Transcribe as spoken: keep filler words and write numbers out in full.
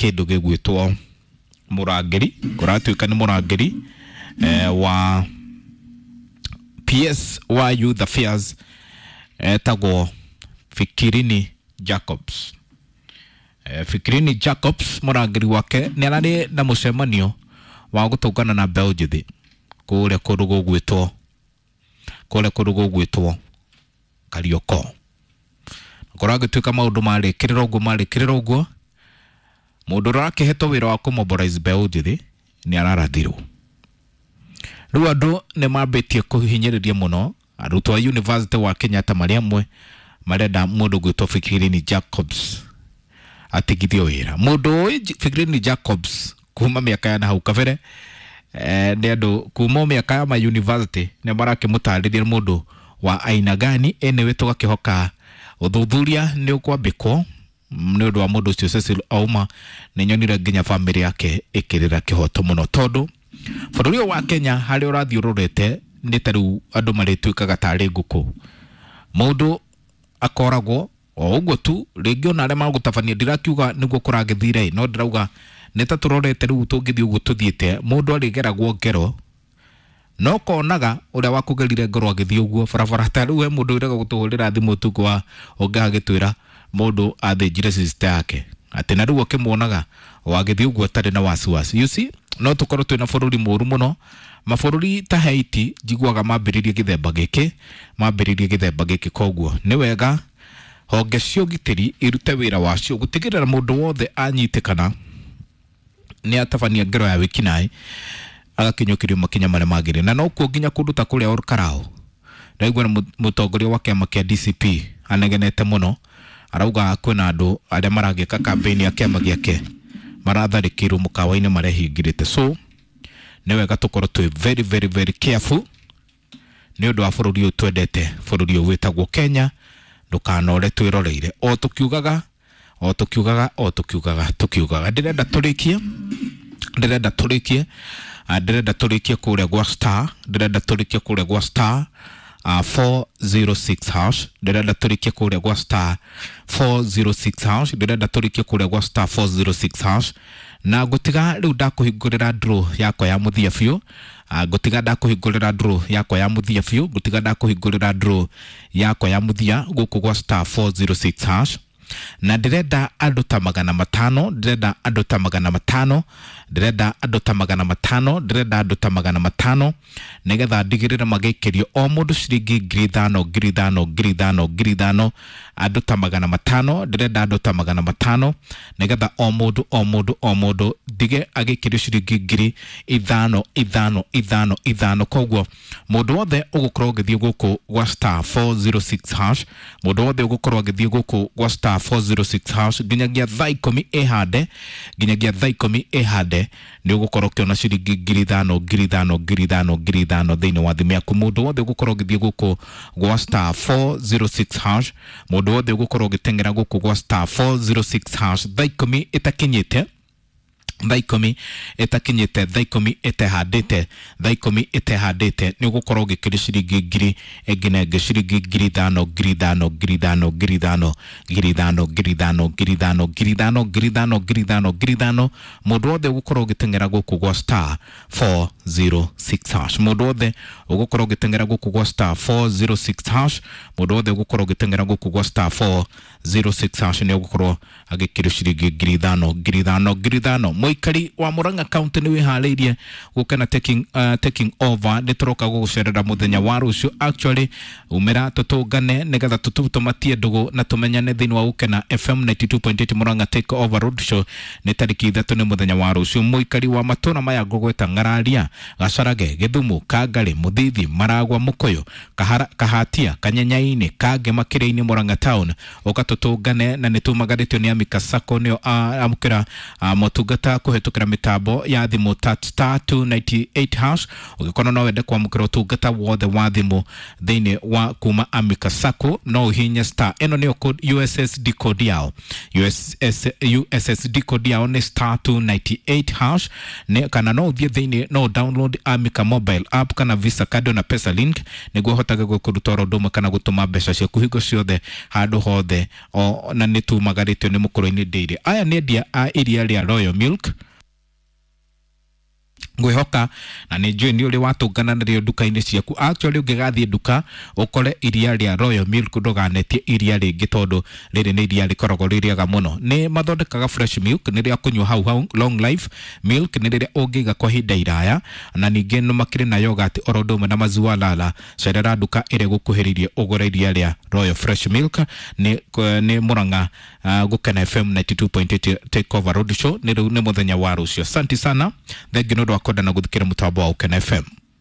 kindu gigwitwo murangiri kuratuika ni murangiri eh, wa P S wa Youth Affairs eh, tago Fikirini Jacobs. eh, Fikirini Jacobs murangiri wake ni arari na mucemanio wa gutungana na mbeũ njithi kule kundu gugwitwo kule kundu gugwitwo Karioko. Kuragituika maundu mari kiriro guo mari kiriro guo mundu rakihetwo wira wa kumobilize mbeũ njithi ni ararathirwo. Riu andu ni mambitie kuhinyiriria muno arutwo a University wa Kenyatta mari amwe marenda mundu gwitwo Fikirini Jacobs atigithio wira. Mundu Fikirini Jacobs kuma miaka ya hau kabere eh ni andu kuma miaka ya ma university ni marakimutariria mundu wa aina gani enewe tugakihoka uthuthuria ni ukwambikwo ni undu wa mundu ucio Cecil Auma ni nyonire nginya family yake ikirira kihoto muno tondu bururi wa Kenya hari urathiururete ni taru andu marituikaga tari nguku mundu akoragwo o uguo tu ringi ona aria magutabania ndirakiuga niguo kuragithire no ndirauga neta turorete riu tungithii uguo tuthiite mundu arigeragwo ngero no konaga uria wakugerire ngoro agithii uguo barabara ta riu he mundu urega gutuhurira thimu tukwa ungagitwira mundu athinjire sister yake ati na riu ukimuonaga wagithii uguo tari na wasiwasi. You see no tukorwo twina bururi muru muno mabururi ta Haiti jiguaga mambiririe githemba giki mambiririe githemba giki koguo ni wega honge cio gitiri irute wira wacio gutigirira mundu wothe anyitikana ni atabania ngero ya wikinai agakinyokirio makinya mare magire na no kuo nginya kundu ta kuria Orkarao ndaigwa na mutongoria wa kiama kia D C P anegenete muno arauga kwina andu aria maragika campaign ya kiama giake maratharikirwo mukawa-ini marehingirite. So ni wega tukorwo twi very very very careful ni undu wa bururi uyu twendete bururi uyu witagwo Kenya ndukanore twiroreire o tukiugaga o tukiugaga o tukiugaga tukiugaga ndirenda turikie ndirenda turikie ndirenda turikie kuria gwa star ndirenda turikie kuria gwa star uh, four zero six hash ndirenda turikie kuria gwa star four zero six hash ndirenda turikie kuria gwa star four zero six hash na gutiga riu ndakuhingurira draw yako ya muthia biu uh, gutiga ndakuhingurira draw yako ya muthia biu gutiga ndakuhingurira draw yako ya muthia guku gwa star four zero six hash na ndirenda andu ta magana matano ndirenda andu ta magana matano ndirenda andu ta magana matano ndirenda andu ta magana matano nigetha ndigirira magikirio o mundu ciringi ngiri ithano ngiri ithano ngiri ithano ngiri ithano andu ta magana matano ndirenda andu ta magana matano nigetha o mundu o mundu o mundu ndige agikirio ciringi ngiri ithano ithano ithano ithano koguo mundu wothe ugukorwo ugithie guku gwa star four zero six hash mundu wothe ugukorwo agithie guku gwa star four zero six hash nginyagia thaa ikumi ihande nginyagia thaa ikumi ihande ni ugukorwo kiona ciringi ngiri ithano ngiri ithano ngiri ithano ngiri ithano thiini wa thimu yaku mundu wothe ugukorwo ugithie guku gwa star four zero six hash mundu wothe ugukorwo ugitengera guku gwa star four zero six hash thaa ikumi itakinyite thaa ikumi itakinyite thaa ikumi itehandite thaa ikumi itehandite ni ugukorwo ugikiria ciringi ngiri enginenge ciringi ngiri ithano ngiri ithano ngiri ithano ngiri ithano ngiri ithano ngiri ithano ngiri ithano ngiri ithano ngiri ithano ngiri ithano ngiri ithano mundu wothe ugukorwo ugitengera guku gwa star four zero six hash mundu wothe ugukorwo ugitengera guku gwa star four zero six hash mundu wothe ugukorwo ugitengera guku gwa star four zero six hash ni ugukorwo agikiria ciringi ngiri ithano ngiri ithano ngiri ithano muikari wa Murang'a County ni wihariirie gukena taking uh, taking over ni turoka gugucerera muthenya wa rucio actually umera tutungane nigetha tutumatie ndugu na tumenyane thini wa gukena F M ninety-two point eight Murang'a take over road show ni tariki ithatu ni muthenya wa rucio muikari wa matura maya ngugweta Ngararia Gacarage Githumu Kangari Muthithi Maragwa Mukoyo Kahara Kahatia Kanyenyaini Kange Makire-ini Murang'a town ukatutungane na nitumagaritio ni Amika Sacco ni amukira motungata kwamũkĩra kũhetũkĩra mĩtambo ya thimũ ta star two ninety-eight hash ũgĩkorwo no wende kwamũkĩra ũtungata wothe wa thimũ thĩinĩ wa kuma Amica Sacco no ũhihinye star ĩno nĩyo code U S S D code yao U S S D code yao nĩ star two ninety-eight hash ne kana no ũthiĩ thĩinĩ no download Amica mobile app kana Visa card na Pesa link nĩguo hotage gũkũruta ũndũ kana gũtũma mbeca ciaku hingo ciothe handũ hothe o na nĩ tumagarĩtio nĩ mũkũrũ-inĩ Dairy. Aya nĩ endia a iria rĩa Royal Milk ngwihoka na nĩ njũĩ nĩ ũrĩ watũngana narĩo duka-inĩ ciaku. Actually ũngĩgathiĩ duka ũkore iria rĩa Royal Milk ndũganetie iria rĩngĩ tondũ rĩrĩ nĩ iria rĩkoragwo rĩrĩaga mũno. Nĩ mathondekaga fresh milk nĩ rĩa kũnyua hau hau, long life milk nĩ rĩrĩa ũngĩiga kwa hinda iraya, na ningĩ nĩ makĩrĩ na yogurt oro ũndũ ũmwe na maziwa lala. Cerera duka ĩrĩa gũkuhĩrĩirie ũgũre iria rĩa Royal Fresh Milk. Nĩ nĩ Murang'a Gũkena F M ninety-two point eight Takeover Road Show. Nĩ rĩu nĩ mũthenya wa rũciũ. Asante sana thengi nĩ ũndũ wa kwenda na gũthikĩra mũtambo wa Gũkena F M.